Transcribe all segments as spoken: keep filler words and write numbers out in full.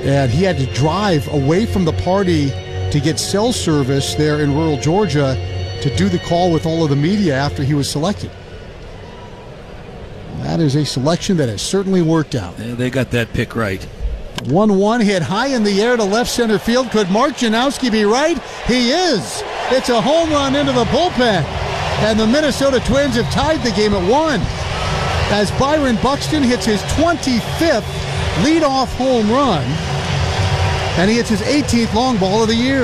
And he had to drive away from the party to get cell service there in rural Georgia to do the call with all of the media after he was selected. That is a selection that has certainly worked out. Yeah, they got that pick right. one one hit high in the air to left center field. Could Mark Janowski be right? He is. It's a home run into the bullpen. And the Minnesota Twins have tied the game at one as Byron Buxton hits his twenty-fifth leadoff home run. And he hits his eighteenth long ball of the year.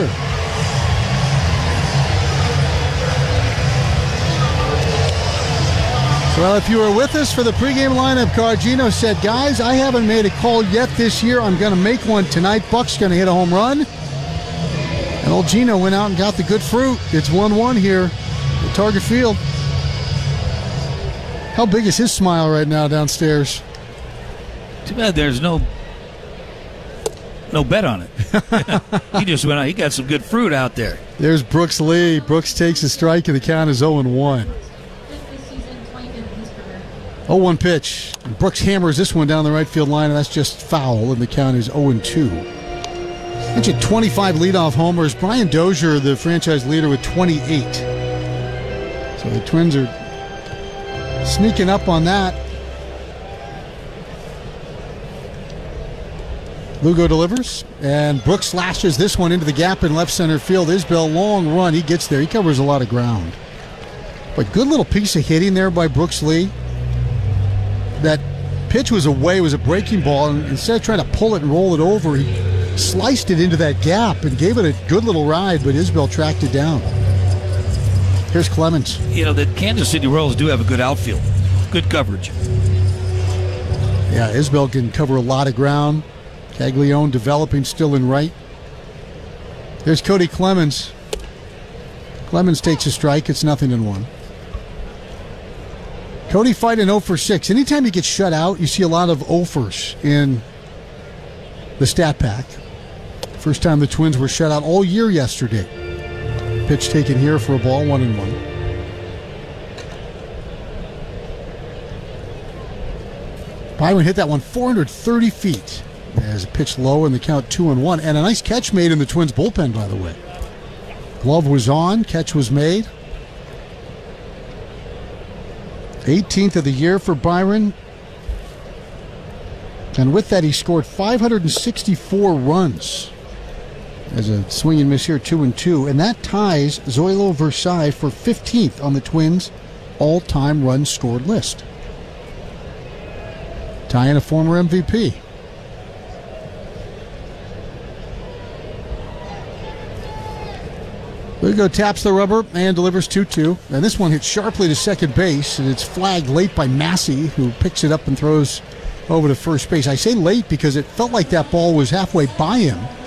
Well, if you were with us for the pregame lineup card, Gino said, guys, I haven't made a call yet this year. I'm going to make one tonight. Buck's going to hit a home run. And old Gino went out and got the good fruit. It's one one here at Target Field. How big is his smile right now downstairs? Too bad there's no no bet on it. He just went out. He got some good fruit out there. There's Brooks Lee. Brooks takes a strike and the count is oh one. oh one pitch. Brooks hammers this one down the right field line, and that's just foul, and the count is oh two. That's at twenty-five leadoff homers. Brian Dozier, the franchise leader, with twenty-eight. So the Twins are sneaking up on that. Lugo delivers, and Brooks slashes this one into the gap in left center field. Isbell, long run. He gets there. He covers a lot of ground. But good little piece of hitting there by Brooks Lee. That pitch was away, was a breaking ball, and instead of trying to pull it and roll it over, he sliced it into that gap and gave it a good little ride, but Isbell tracked it down. Here's Clemens. You know, the Kansas City Royals do have a good outfield. Good coverage. Yeah, Isbell can cover a lot of ground. Caglione developing still in right. There's Cody Clemens. Clemens takes a strike. It's nothing in one. Cody fighting oh for six. Anytime he gets shut out, you see a lot of oh-fers in the stat pack. First time the Twins were shut out all year yesterday. Pitch taken here for a ball, one and one. Byron hit that one four hundred thirty feet. As a pitch low and the count two and one. And a nice catch made in the Twins bullpen, by the way. Glove was on, catch was made. eighteenth of the year for Byron. And with that, he scored five hundred sixty-four runs. As a swing and miss here, two and two. And that ties Zoilo Versailles for fifteenth on the Twins' all-time runs scored list. Tying a former M V P. Lugo taps the rubber and delivers two two. And this one hits sharply to second base, and it's flagged late by Massey, who picks it up and throws over to first base. I say late because it felt like that ball was halfway by him.